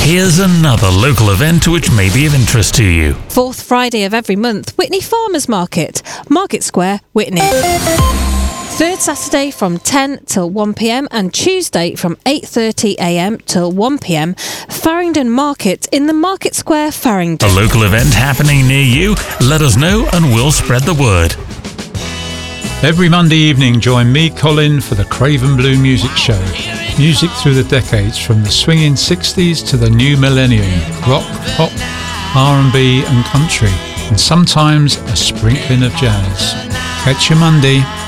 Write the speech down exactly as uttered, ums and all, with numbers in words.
Here's another local event which may be of interest to you. Fourth Friday of every month, Witney Farmers Market, Market Square, Witney. Third Saturday from ten till one p m and Tuesday from eight thirty a m till one p m, Farringdon Market in the Market Square, Farringdon. A local event happening near you? Let us know and we'll spread the word. Every Monday evening, join me, Colin, for the Craven Blue Music Show. Music through the decades, from the swinging sixties to the new millennium. Rock, pop, R and B and country, and sometimes a sprinkling of jazz. Catch you Monday.